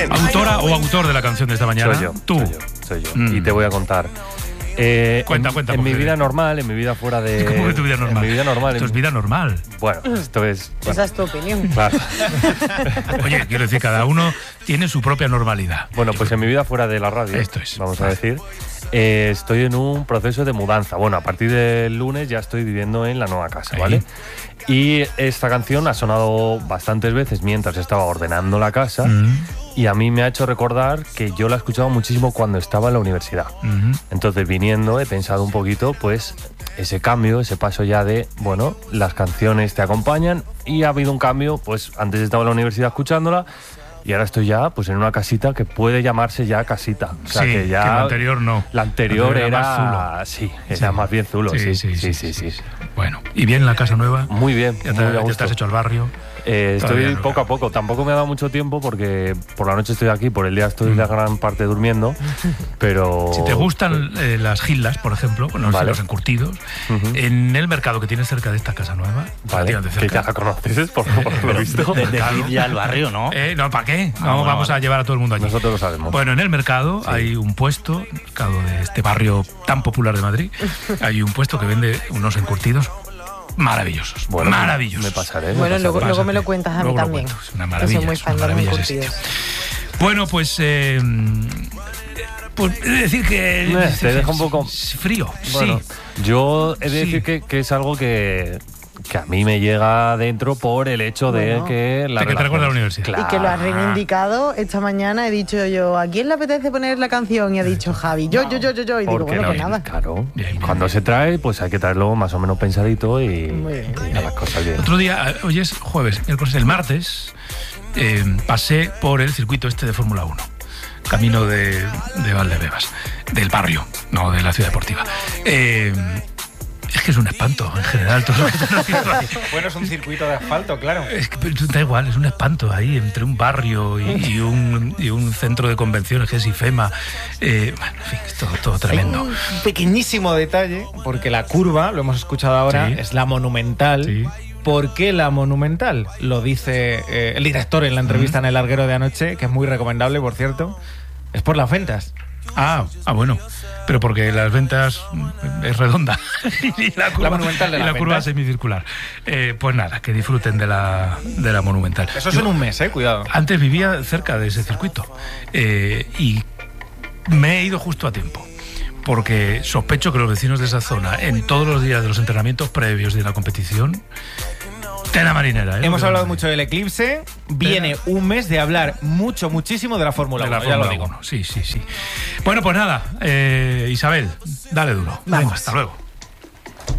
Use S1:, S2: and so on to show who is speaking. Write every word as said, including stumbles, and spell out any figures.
S1: ¿Autora o autor de la canción de esta mañana?
S2: Soy yo.
S1: Tú.
S2: Soy yo. Soy yo.
S1: Mm.
S2: Y te voy a contar. Eh,
S1: Cuenta,
S2: en,
S1: cuenta.
S2: En
S1: mujer.
S2: mi vida normal, en mi vida fuera de...
S1: ¿Cómo que tu vida normal?
S2: En mi vida normal.
S1: Esto
S2: en...
S1: es vida normal.
S2: Bueno, esto es... Bueno,
S3: Esa es tu opinión.
S2: claro.
S1: Oye, quiero decir, cada uno tiene su propia normalidad.
S2: Bueno, pues en mi vida fuera de la radio,
S1: Esto es.
S2: vamos a decir, eh, estoy en un proceso de mudanza. Bueno, a partir del lunes ya estoy viviendo en la nueva casa,
S1: Ahí.
S2: ¿vale? Y esta canción ha sonado bastantes veces mientras estaba ordenando la casa.
S1: Mm.
S2: Y a mí me ha hecho recordar que yo la he escuchado muchísimo cuando estaba en la universidad.
S1: Mm.
S2: Entonces, viniendo, he pensado un poquito, pues, ese cambio, ese paso ya de, bueno, las canciones te acompañan y ha habido un cambio, pues, antes estaba en la universidad escuchándola y ahora estoy ya, pues, en una casita que puede llamarse ya casita. O sea,
S1: Sí,
S2: que ya...
S1: que la anterior no.
S2: La anterior
S1: La anterior
S2: era...
S1: era más
S2: sí,
S1: Sí.
S2: era más bien zulo, sí.
S1: Sí, sí, sí. sí, sí. Bueno, ¿y bien la casa nueva?
S2: Muy bien,
S1: ¿Ya te,
S2: muy a
S1: ya te
S2: gusto.
S1: has hecho al barrio?
S2: Eh,
S1: Todavía
S2: estoy
S1: no,
S2: poco
S1: claro.
S2: a poco, tampoco me ha dado mucho tiempo porque por la noche estoy aquí, por el día estoy la gran parte durmiendo, pero...
S1: Si te gustan eh, las gildas, por ejemplo, bueno, no sé,
S2: Vale.
S1: los encurtidos,
S2: Ujú.
S1: en el mercado que tienes cerca de esta casa nueva,
S2: Vale,
S1: relativamente
S2: que ya
S1: cerca.
S2: la conoces por, por lo visto.
S4: De, de
S1: Claro.
S4: ir ya al barrio, ¿no?
S1: Eh, no, ¿para qué? No,
S4: Ah, bueno,
S1: vamos
S4: vale.
S1: a llevar a todo el mundo allí.
S2: Nosotros lo sabemos.
S1: Bueno, en el mercado hay un puesto, el mercado de este barrio tan popular de Madrid, hay un puesto que vende unos encurtidos maravillosos.
S2: Bueno,
S1: maravillosos.
S2: Me pasaré. me
S3: Bueno,
S2: pasaré.
S3: luego, luego me
S1: Pásate.
S3: lo cuentas a mí
S1: Luego lo
S3: también.
S1: cuento. Es una
S3: Que
S1: maravilla.
S3: soy muy
S1: es una
S3: fan de los
S1: maravilla ese
S3: encurtidos.
S1: sitio. Bueno, pues... Eh, pues he de decir que...
S2: Eh, te deja un poco-
S1: frío,
S2: Bueno,
S1: sí.
S2: yo he de
S1: Sí.
S2: decir que, que es algo que, que a mí me llega dentro por el hecho de
S3: Bueno.
S2: que la
S1: De que te recuerda a la
S2: relación-
S1: universidad.
S3: Y que lo has reivindicado esta mañana. He dicho yo, ¿a quién le apetece poner la canción? Y ha dicho Javi, yo, yo, yo, yo, yo. Y digo,
S2: Porque
S3: bueno,
S2: no,
S3: pues nada.
S2: claro,
S1: Bien, bien,
S2: cuando
S1: bien.
S2: se trae, pues hay que traerlo más o menos pensadito y,
S3: Muy bien.
S2: y a las cosas bien.
S1: Otro día, hoy es jueves, miércoles, el martes, eh, pasé por el circuito este de Fórmula uno, camino de, de Valdebebas, del barrio, no de la ciudad deportiva. Eh, es que es un espanto, en general, todo lo que están haciendo ahí.
S5: Bueno, es un circuito de asfalto, claro.
S1: Es que pero da igual, es un espanto ahí entre un barrio y, y, un, y un centro de convenciones que es IFEMA. Eh, bueno, en fin, es todo, todo tremendo.
S5: Hay un pequeñísimo detalle, porque la curva, lo hemos escuchado ahora,
S1: Sí.
S5: es la Monumental.
S1: Sí.
S5: ¿Por qué la Monumental? Lo dice eh, el director en la entrevista en El Larguero de anoche, que es muy recomendable, por cierto. Es por las ventas.
S1: Ah, ah, bueno, pero porque las ventas mm, es redonda y la curva,
S5: Monumental de
S1: y
S5: las
S1: la curva
S5: ventas.
S1: semicircular. Eh, pues nada, que disfruten de la, de la Monumental.
S5: Eso es
S1: Yo
S5: en un mes, eh, cuidado.
S1: Antes vivía cerca de ese circuito eh, y me he ido justo a tiempo. Porque sospecho que los vecinos de esa zona, en todos los días de los entrenamientos previos de la competición, tela marinera. ¿eh?
S5: Hemos
S1: Tela
S5: hablado
S1: marinera.
S5: mucho del eclipse. Viene un mes de hablar mucho, muchísimo de la Fórmula
S1: De la
S5: uno, ya lo
S1: Fórmula
S5: digo.
S1: uno. Sí, sí, sí. Bueno, pues nada, eh, Isabel, dale duro. Venga,
S3: Vamos.
S1: hasta luego.